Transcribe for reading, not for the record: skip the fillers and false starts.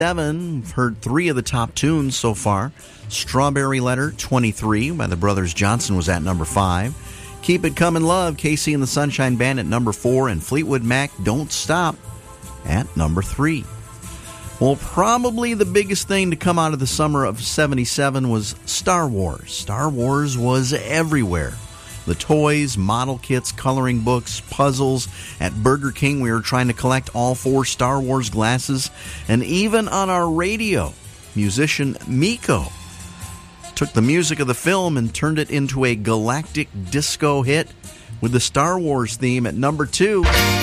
7, we've heard 3 of the top tunes so far. Strawberry Letter, 23, by the Brothers Johnson, was at number 5. Keep It Comin' Love, KC and the Sunshine Band at number 4, and Fleetwood Mac, Don't Stop, at number 3. Well, probably the biggest thing to come out of the summer of 77 was Star Wars. Star Wars was everywhere. The toys, model kits, coloring books, puzzles. At Burger King, we were trying to collect all 4 Star Wars glasses. And even on our radio, musician Miko took the music of the film and turned it into a galactic disco hit with the Star Wars theme at number 2.